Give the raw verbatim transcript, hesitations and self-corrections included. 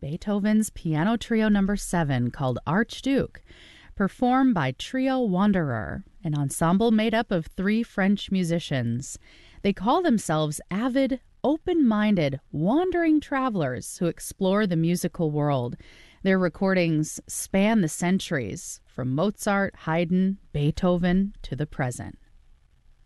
Beethoven's Piano Trio Number seven, called Archduke, performed by Trio Wanderer, an ensemble made up of three French musicians. They call themselves avid, open-minded, wandering travelers who explore the musical world. Their recordings span the centuries, from Mozart, Haydn, Beethoven to the present.